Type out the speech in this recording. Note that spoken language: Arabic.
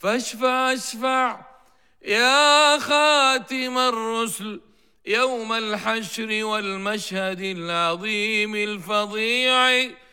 فاشفع اشفع يا خاتم الرسل يوم الحشر والمشهد العظيم الفظيع